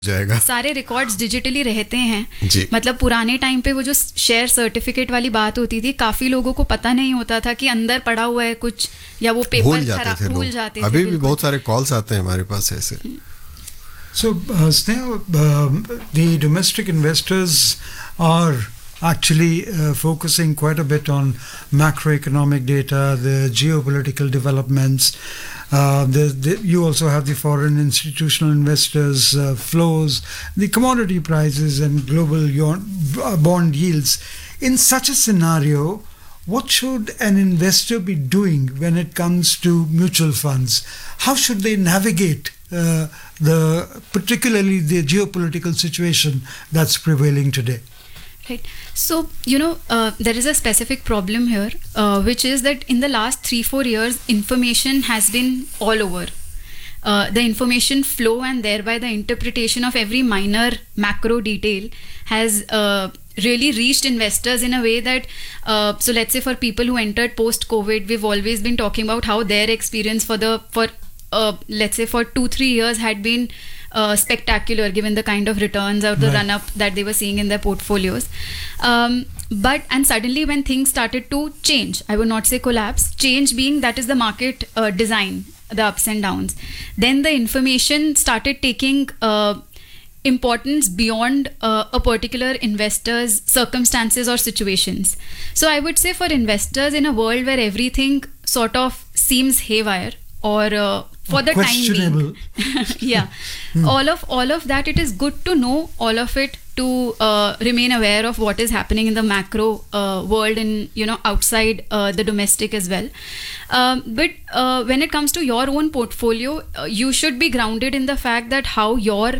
जाएगा। सारे records digitally रहते हैं जी। मतलब पुराने टाइम पे वो जो शेयर सर्टिफिकेट वाली बात होती थी, काफी लोगों को पता नहीं होता था कि अंदर पड़ा हुआ है कुछ, या वो पेपर भूल जाते थे। अभी भी बहुत सारे कॉल्स आते हैं हमारे पास ऐसे। So, Sneha, the domestic investors are actually focusing quite a bit on macroeconomic data, the geopolitical developments. You also have the foreign institutional investors, flows, the commodity prices, and global bond yields. In such a scenario, what should an investor be doing when it comes to mutual funds? How should they navigate particularly the geopolitical situation that's prevailing today? Right. So, there is a specific problem here, which is that in the last 3-4 years, information has been all over. The information flow and thereby the interpretation of every minor macro detail has really reached investors in a way that, so let's say for people who entered post-COVID, we've always been talking about how their experience for let's say for 2-3 years had been spectacular given the kind of returns or the Right. run-up that they were seeing in their portfolios. And suddenly when things started to change, I would not say collapse, change being that is the market design, the ups and downs. Then the information started taking importance beyond a particular investor's circumstances or situations. So I would say for investors in a world where everything sort of seems haywire or for the time questionable. being, yeah, all of that, it is good to know all of it to remain aware of what is happening in the macro world and outside the domestic as well. But when it comes to your own portfolio, you should be grounded in the fact that how your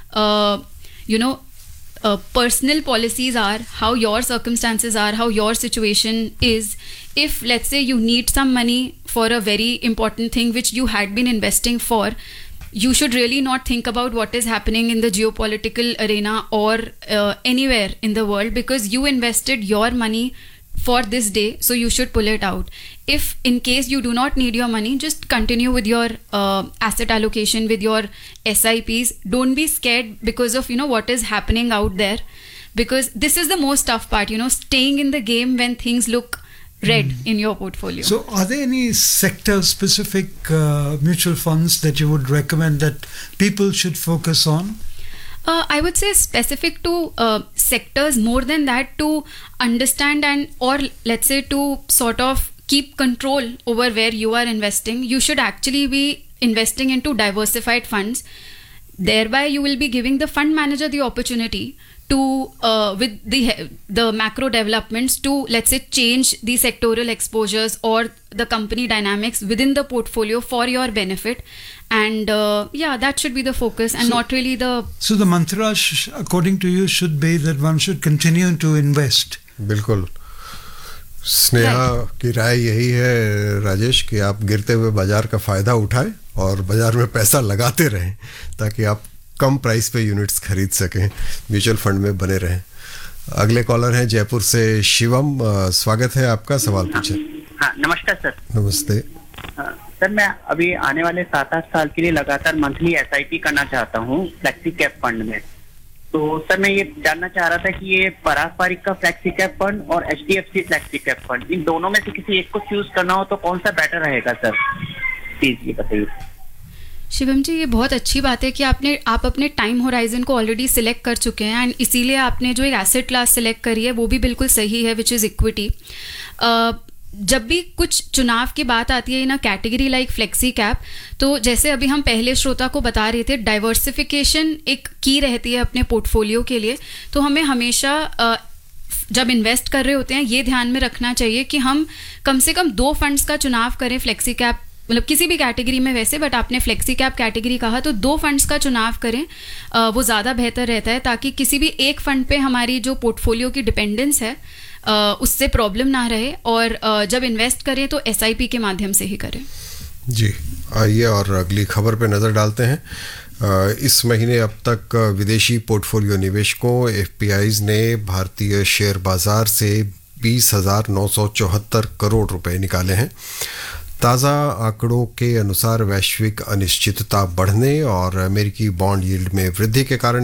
personal policies are, how your circumstances are, how your situation is. If let's say you need some money for a very important thing which you had been investing for, you should really not think about what is happening in the geopolitical arena or anywhere in the world, because you invested your money for this day, so you should pull it out. If in case you do not need your money, just continue with your asset allocation, with your SIPs. Don't be scared because of what is happening out there, because this is the most tough part, staying in the game when things look red in your portfolio. So are there any sector specific mutual funds that you would recommend that people should focus on? I would say specific to sectors, more than that, to understand or let's say to sort of keep control over where you are investing, you should actually be investing into diversified funds. Thereby you will be giving the fund manager the opportunity to with the macro developments to, let's say, change the sectoral exposures or the company dynamics within the portfolio for your benefit. And that should be the focus, and not really the... So the mantra, according to you, should be that one should continue to invest. बिल्कुल। स्नेहा की राय यही है राजेश कि आप गिरते हुए बाजार का फायदा उठाएं और बाजार में पैसा लगाते रहें ताकि आप कम प्राइस पे यूनिट्स खरीद सकें, म्यूचुअल फंड में बने रहें। अगले कॉलर हैं जयपुर से शिवम, स्वागत है आपका, सवाल पूछें। हाँ, नमस्कार सर। नमस्ते। सर मैं अभी आने वाले 7-8 साल के लिए लगातार मंथली SIP करना चाहता हूँ फ्लेक्सी कैप फंड में। तो सर मैं ये जानना चाह रहा था कि ये पारस्परिक का फ्लेक्सी कैप फंड और HDFC फ्लेक्सी कैप फंड, इन दोनों में से किसी एक को चूज करना हो तो कौन सा बेटर रहेगा सर, प्लीज ये बताइए। शिवम जी, ये बहुत अच्छी बात है कि आप अपने टाइम होराइजन को ऑलरेडी सिलेक्ट कर चुके हैं, एंड इसीलिए आपने जो एक एसेट क्लास सिलेक्ट करी है वो भी बिल्कुल सही है, विच इज़ इक्विटी। जब भी कुछ चुनाव की बात आती है इन a category like flexi cap, तो जैसे अभी हम पहले श्रोता को बता रहे थे, डाइवर्सिफिकेशन एक की रहती है अपने पोर्टफोलियो के लिए। तो हमें हमेशा जब इन्वेस्ट कर रहे होते हैं ये ध्यान में रखना चाहिए कि हम कम से कम 2 फंड्स का चुनाव करें फ्लेक्सी कैप, मतलब किसी भी कैटेगरी में वैसे, बट आपने फ्लेक्सी कैप कैटेगरी कहा तो 2 फंड्स का चुनाव करें, वो ज़्यादा बेहतर रहता है, ताकि किसी भी एक फंड पे हमारी जो पोर्टफोलियो की डिपेंडेंस है उससे प्रॉब्लम ना रहे, और जब इन्वेस्ट करें तो SIP के माध्यम से ही करें। जी, आइए और अगली खबर पे नज़र डालते हैं। इस महीने अब तक विदेशी पोर्टफोलियो निवेशकों FPIs ने भारतीय शेयर बाजार से 20,974 करोड़ रुपए निकाले हैं। ताज़ा आंकड़ों के अनुसार वैश्विक अनिश्चितता बढ़ने और अमेरिकी बॉन्ड यील्ड में वृद्धि के कारण